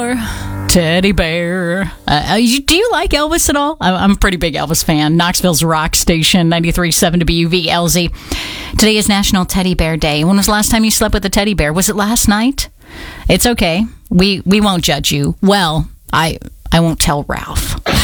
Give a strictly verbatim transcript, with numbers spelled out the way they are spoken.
bear, teddy bear. Uh, you, do you like Elvis at all? I'm a pretty big Elvis fan. Knoxville's rock station, ninety-three point seven W V L Z. Today is National Teddy Bear Day. When was the last time you slept with a teddy bear? Was it last night? It's okay. We we won't judge you. Well, I I won't tell Ralph.